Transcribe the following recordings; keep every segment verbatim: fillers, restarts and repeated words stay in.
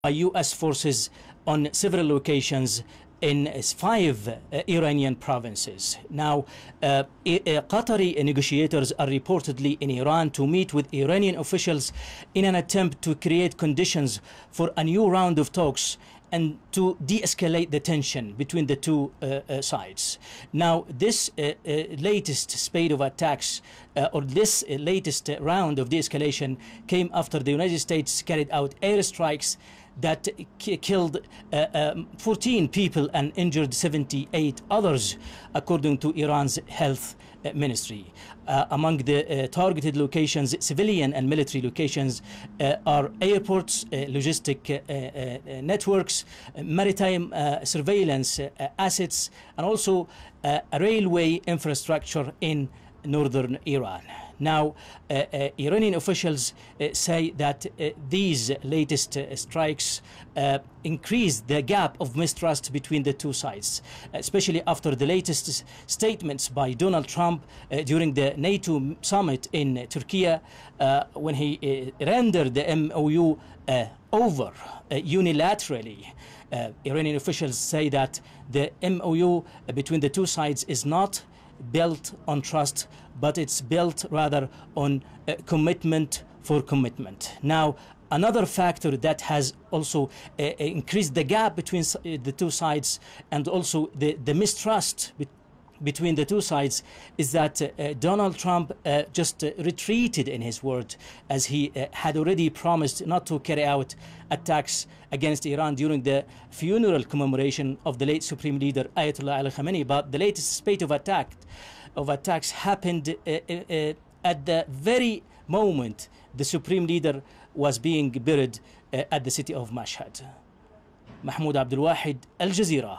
U S forces on several locations in five uh, Iranian provinces. Now, uh, uh, Qatari negotiators are reportedly in Iran to meet with Iranian officials in an attempt to create conditions for a new round of talks and to de-escalate the tension between the two uh, uh, sides. Now, this uh, uh, latest spate of attacks, uh, or this uh, latest round of de-escalation came after the United States carried out airstrikes that killed uh, um, fourteen people and injured seventy-eight others, according to Iran's health uh, ministry. Uh, among the uh, targeted locations, civilian and military locations, uh, are airports, uh, logistic uh, uh, networks, uh, maritime uh, surveillance uh, assets, and also uh, a railway infrastructure in northern Iran. Now, uh, uh, Iranian officials uh, say that uh, these latest uh, strikes uh, increase the gap of mistrust between the two sides, especially after the latest statements by Donald Trump uh, during the NATO summit in uh, Turkey, uh, when he uh, rendered the M O U uh, over uh, unilaterally. Uh, Iranian officials say that the M O U between the two sides is not built on trust, but it's built rather on uh, commitment for commitment. Now, another factor that has also uh, increased the gap between uh, the two sides and also the, the mistrust be between the two sides is that uh, Donald Trump uh, just uh, retreated in his word, as he uh, had already promised not to carry out attacks against Iran during the funeral commemoration of the late Supreme Leader Ayatollah Ali Khamenei. But the latest spate of attack of attacks happened uh, uh, at the very moment the Supreme Leader was being buried uh, at the city of Mashhad. Mahmoud Abdul Wahid, Al Jazeera,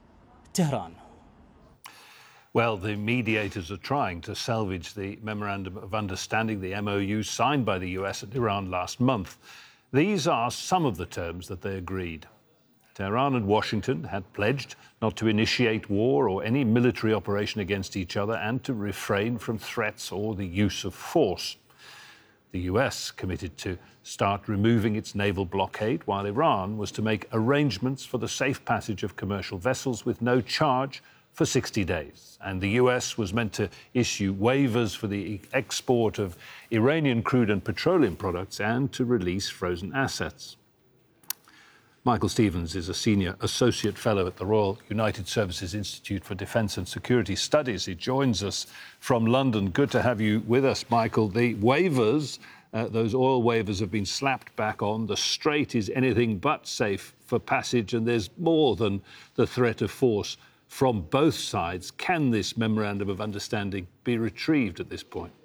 Tehran. Well, the mediators are trying to salvage the Memorandum of Understanding, the M O U, signed by the U S and Iran last month. These are some of the terms that they agreed. Tehran and Washington had pledged not to initiate war or any military operation against each other and to refrain from threats or the use of force. The U S committed to start removing its naval blockade, while Iran was to make arrangements for the safe passage of commercial vessels with no charge for sixty days. And the U S was meant to issue waivers for the export of Iranian crude and petroleum products and to release frozen assets. Michael Stevens is a senior associate fellow at the Royal United Services Institute for Defence and Security Studies. He joins us from London. Good to have you with us, Michael. The waivers, uh, those oil waivers have been slapped back on. The Strait is anything but safe for passage, and there's more than the threat of force from both sides. Can this Memorandum of Understanding be retrieved at this point?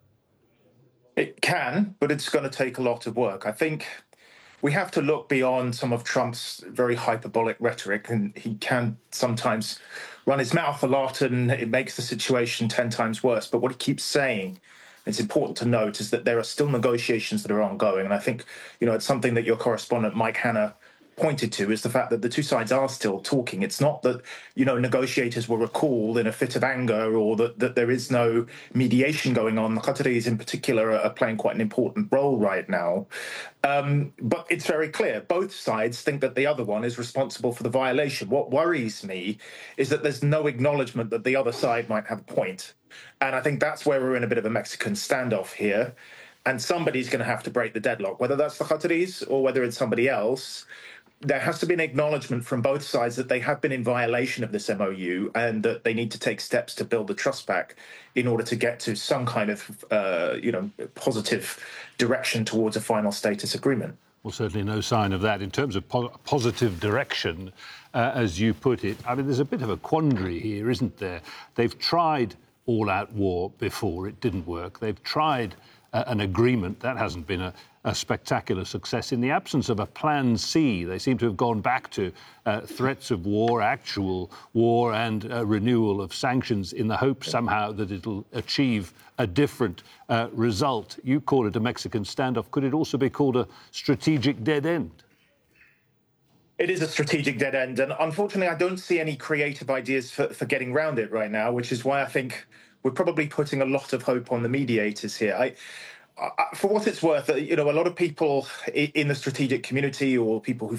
It can, but it's going to take a lot of work. I think we have to look beyond some of Trump's very hyperbolic rhetoric, and he can sometimes run his mouth a lot and it makes the situation ten times worse. But what he keeps saying, it's important to note, is that there are still negotiations that are ongoing. And I think, you know, it's something that your correspondent, Mike Hanna, pointed to, is the fact that the two sides are still talking. It's not that, you know, negotiators were recalled in a fit of anger, or that, that there is no mediation going on. The Qataris in particular are playing quite an important role right now. Um, but it's very clear, both sides think that the other one is responsible for the violation. What worries me is that there's no acknowledgement that the other side might have a point. And I think that's where we're in a bit of a Mexican standoff here. And somebody's going to have to break the deadlock, whether that's the Qataris or whether it's somebody else. There has to be an acknowledgement from both sides that they have been in violation of this M O U and that they need to take steps to build the trust back in order to get to some kind of, uh, you know, positive direction towards a final status agreement. Well, certainly no sign of that. In terms of po positive direction, uh, as you put it, I mean, there's a bit of a quandary here, isn't there? They've tried all-out war before. It didn't work. They've tried uh, an agreement. That hasn't been a a spectacular success. In the absence of a plan C, they seem to have gone back to uh, threats of war, actual war, and uh, renewal of sanctions in the hope somehow that it'll achieve a different uh, result. You call it a Mexican standoff. Could it also be called a strategic dead end? It is a strategic dead end, and unfortunately I don't see any creative ideas for, for getting around it right now, which is why I think we're probably putting a lot of hope on the mediators here. I, For what it's worth, you know, a lot of people in the strategic community or people who